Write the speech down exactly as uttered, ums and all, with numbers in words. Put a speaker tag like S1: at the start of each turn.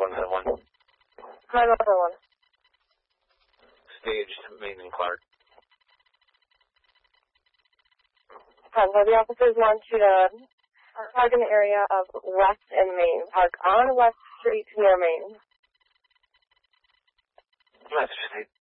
S1: one seven one.
S2: nine one seven one.
S1: Staged, Main and Clark.
S2: Um, so the officers want you to park in the area of West and Main. Park on West Street near Main.
S1: West Street.